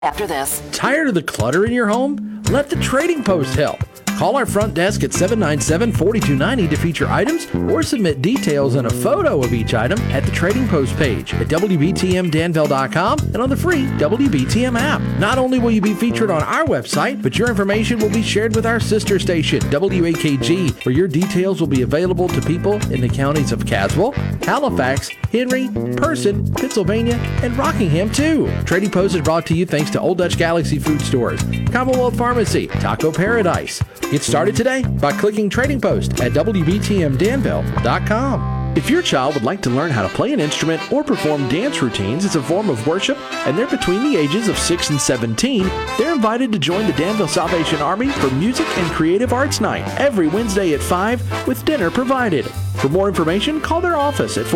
after this. Tired of the clutter in your home? Let the Trading Post help. Call our front desk at 797-4290 to feature items or submit details and a photo of each item at the Trading Post page at WBTMDanville.com and on the free WBTM app. Not only will you be featured on our website, but your information will be shared with our sister station, WAKG, where your details will be available to people in the counties of Caswell, Halifax, Henry, Person, Pennsylvania, and Rockingham, too. Trading Post is brought to you thanks to Old Dutch Galaxy Food Stores, Commonwealth Pharmacy, Taco Paradise. Get started today by clicking Trading Post at WBTMDanville.com. If your child would like to learn how to play an instrument or perform dance routines as a form of worship, and they're between the ages of 6 and 17, they're invited to join the Danville Salvation Army for Music and Creative Arts Night every Wednesday at 5 with dinner provided. For more information, call their office at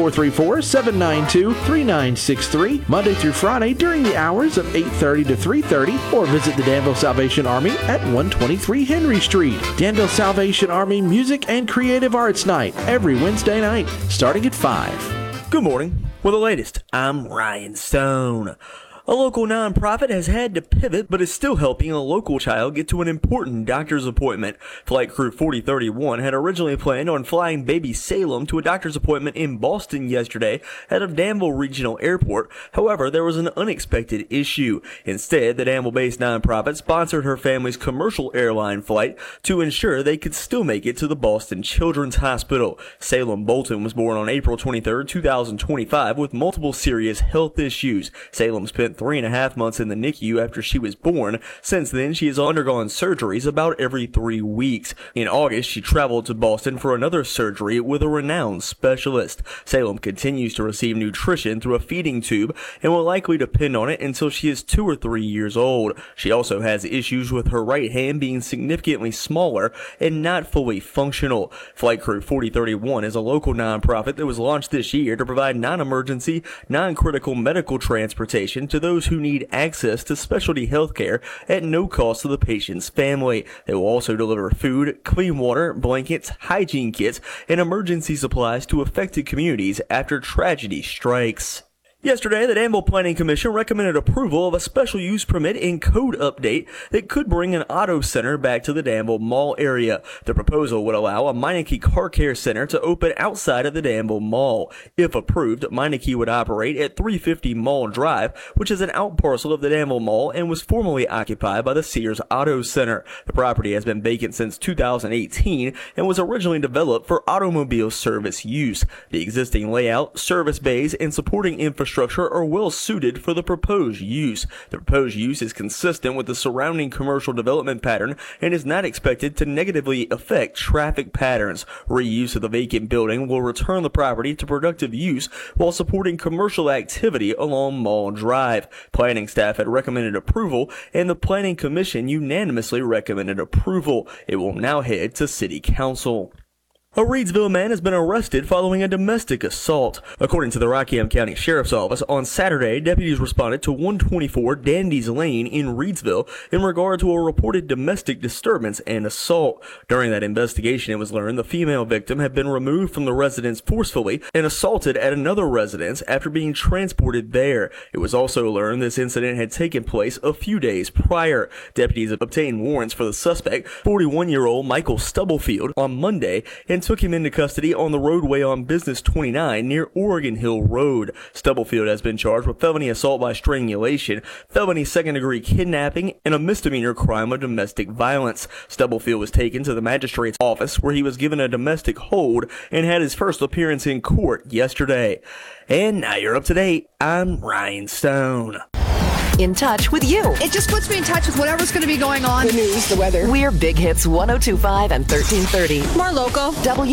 434-792-3963, Monday through Friday during the hours of 8:30 to 3:30, or visit the Danville Salvation Army at 123 Henry Street. Danville Salvation Army Music and Creative Arts Night every Wednesday night, starting at 5. Good morning. With the latest, I'm Ryan Stone. A local nonprofit has had to pivot, but is still helping a local child get to an important doctor's appointment. Flight Crew 4031 had originally planned on flying baby Salem to a doctor's appointment in Boston yesterday out of Danville Regional Airport. However, there was an unexpected issue. Instead, the Danville-based nonprofit sponsored her family's commercial airline flight to ensure they could still make it to the Boston Children's Hospital. Salem Bolton was born on April 23, 2025 with multiple serious health issues. Salem spent 3.5 months in the NICU after she was born. Since then, she has undergone surgeries about every 3 weeks. In August, she traveled to Boston for another surgery with a renowned specialist. Salem continues to receive nutrition through a feeding tube and will likely depend on it until she is 2 or 3 years old. She also has issues with her right hand being significantly smaller and not fully functional. Flight Crew 4031 is a local nonprofit that was launched this year to provide non-emergency, non-critical medical transportation to those who need access to specialty health care at no cost to the patient's family. They will also deliver food, clean water, blankets, hygiene kits, and emergency supplies to affected communities after tragedy strikes. Yesterday, the Danville Planning Commission recommended approval of a special use permit and code update that could bring an auto center back to the Danville Mall area. The proposal would allow a Meineke Car Care Center to open outside of the Danville Mall. If approved, Meineke would operate at 350 Mall Drive, which is an outparcel of the Danville Mall and was formerly occupied by the Sears Auto Center. The property has been vacant since 2018 and was originally developed for automobile service use. The existing layout, service bays, and supporting infrastructure are well suited for the proposed use. The proposed use is consistent with the surrounding commercial development pattern and is not expected to negatively affect traffic patterns. Reuse of the vacant building will return the property to productive use while supporting commercial activity along Mall Drive. Planning staff had recommended approval, and the Planning Commission unanimously recommended approval. It will now head to City Council. A Reidsville man has been arrested following a domestic assault. According to the Rockingham County Sheriff's Office, on Saturday, deputies responded to 124 Dandies Lane in Reidsville in regard to a reported domestic disturbance and assault. During that investigation, it was learned the female victim had been removed from the residence forcefully and assaulted at another residence after being transported there. It was also learned this incident had taken place a few days prior. Deputies obtained warrants for the suspect, 41-year-old Michael Stubblefield, on Monday and took him into custody on the roadway on Business 29 near Oregon Hill Road. Stubblefield has been charged with felony assault by strangulation, felony second-degree kidnapping, and a misdemeanor crime of domestic violence. Stubblefield was taken to the magistrate's office where he was given a domestic hold and had his first appearance in court yesterday. And now you're up to date. I'm Ryan Stone. In touch with you. It just puts me in touch with whatever's going to be going on. The news, the weather. We're Big Hits 102.5 and 1330. More local.